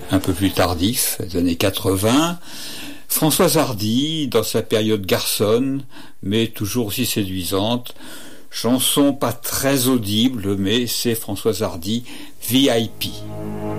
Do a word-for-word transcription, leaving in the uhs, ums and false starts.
un peu plus tardif, des années quatre-vingts. Françoise Hardy, dans sa période garçonne, mais toujours aussi séduisante. Chanson pas très audible, mais c'est Françoise Hardy, V I P.